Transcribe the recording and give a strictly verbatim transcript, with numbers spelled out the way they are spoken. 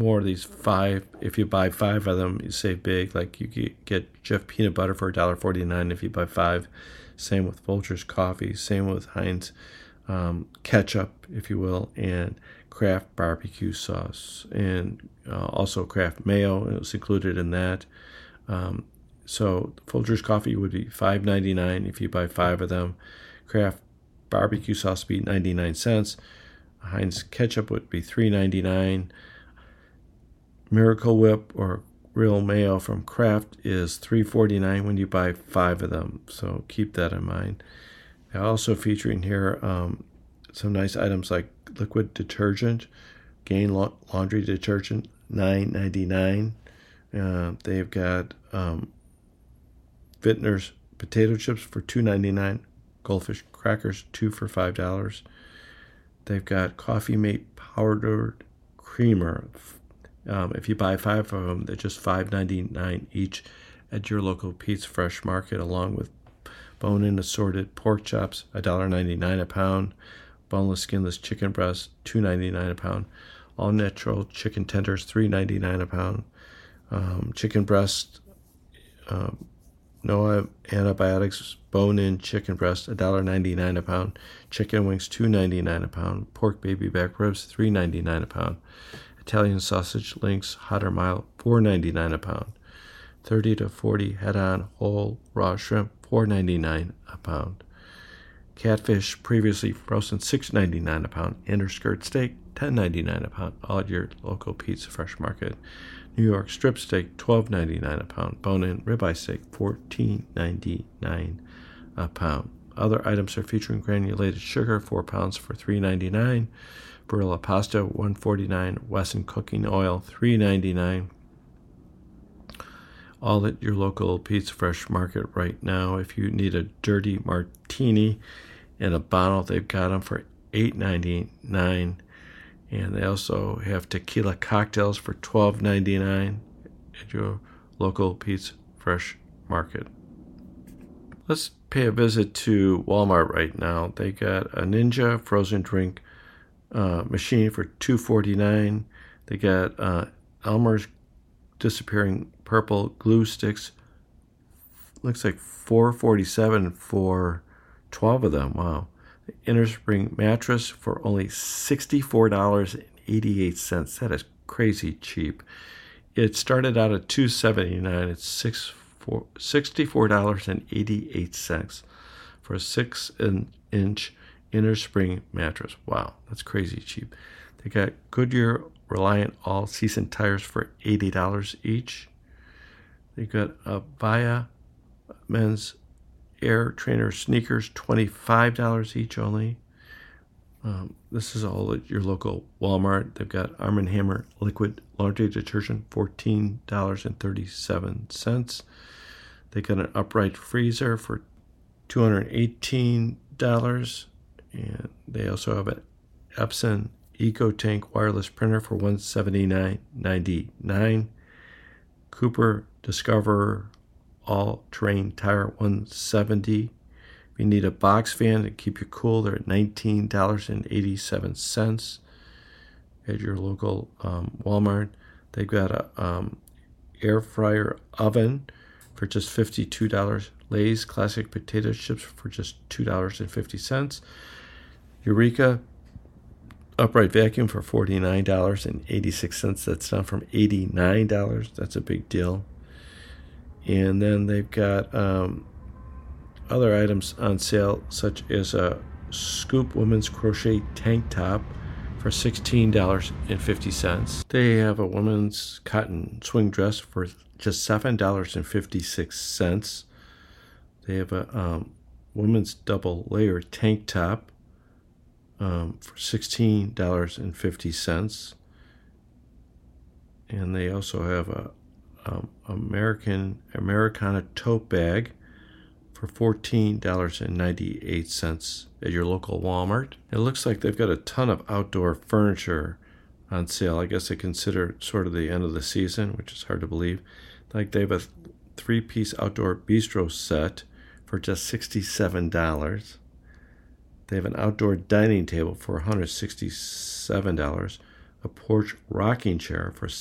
more of these five. If you buy five of them, you save big. Like you get Jif peanut butter for one dollar and forty-nine cents if you buy five. Same with Folgers coffee. Same with Heinz um, ketchup, if you will, and Kraft barbecue sauce, and uh, also Kraft mayo. It was included in that. Um, so Folgers coffee would be five ninety-nine if you buy five of them. Kraft barbecue sauce would be ninety-nine cents. Heinz ketchup would be three ninety-nine. Miracle Whip or real mayo from Kraft is three forty-nine when you buy five of them. So keep that in mind. They're also featuring here um, some nice items like liquid detergent, Gain la- laundry detergent, nine ninety-nine. Uh, they've got um, Vintner's potato chips for two ninety-nine. Goldfish crackers, two for five dollars. They've got Coffee Mate powdered creamer. Um, if you buy five of them, they're just five ninety-nine each at your local Pete's Fresh Market, along with bone-in assorted pork chops, one dollar ninety-nine a pound. Boneless, skinless chicken breast, two ninety-nine a pound. All natural chicken tenders, three ninety-nine a pound. Um, chicken breast, um, no antibiotics, bone-in chicken breast, one dollar ninety-nine a pound. Chicken wings, two ninety-nine a pound. Pork baby back ribs, three ninety-nine a pound. Italian sausage links, hot or mild, four ninety-nine a pound. thirty to forty head-on whole raw shrimp, four ninety-nine a pound. Catfish previously frozen, six ninety-nine a pound. Inner skirt steak, ten ninety-nine a pound. All at your local Pete's Fresh Market. New York strip steak, twelve ninety-nine a pound. Bone-in ribeye steak, fourteen ninety-nine a pound. Other items are featuring granulated sugar, four pounds for three ninety-nine. Barilla pasta, one forty-nine. Wesson cooking oil, three ninety-nine. All at your local Pete's Fresh Market right now. If you need a dirty martini in a bottle, they've got them for eight ninety-nine. And they also have tequila cocktails for twelve ninety-nine at your local Pete's Fresh Market. Let's pay a visit to Walmart right now. They got a Ninja frozen drink uh, machine for two forty-nine. They got uh, Elmer's disappearing purple glue sticks. Looks like four forty-seven for twelve of them. Wow. The Innerspring mattress for only sixty-four dollars and eighty-eight cents. That is crazy cheap. It started out at two seventy-nine. It's six for sixty-four dollars and eighty-eight cents for a six-inch Innerspring mattress. Wow, that's crazy cheap. They got Goodyear Reliant all-season tires for eighty dollars each. They got a Via men's Air Trainer sneakers, twenty-five dollars each only. Um, this is all at your local Walmart. They've got Arm and Hammer liquid laundry detergent, fourteen dollars and thirty-seven cents. They got an upright freezer for two hundred eighteen dollars. And they also have an Epson EcoTank wireless printer for one hundred seventy-nine ninety-nine. Cooper Discoverer all-terrain tire, one hundred seventy dollars. If you need a box fan to keep you cool, they're at nineteen dollars and eighty-seven cents at your local um, Walmart. They've got a um, air fryer oven for just fifty-two dollars. Lay's classic potato chips for just two dollars and fifty cents. Eureka upright vacuum for forty-nine dollars and eighty-six cents. That's down from eighty-nine dollars. That's a big deal. And then they've got um, other items on sale, such as a Scoop women's crochet tank top for sixteen dollars and fifty cents. They have a women's cotton swing dress for just seven dollars and fifty-six cents. They have a um, women's double layer tank top um, for sixteen dollars and fifty cents. And they also have a um, American Americana tote bag for fourteen dollars and ninety-eight cents at your local Walmart. It looks like they've got a ton of outdoor furniture on sale. I guess they consider it sort of the end of the season, which is hard to believe. Like they have a three-piece outdoor bistro set for just sixty-seven dollars. They have an outdoor dining table for one hundred sixty-seven dollars. a porch rocking chair for